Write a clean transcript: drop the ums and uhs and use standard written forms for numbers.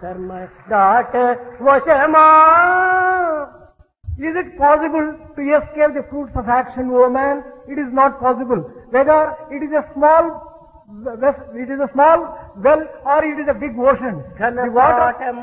కర్మ దాట వశమా. Is it possible to escape the fruits of action, O man? It is not possible. Whether it is a small well or it is a big ocean. The water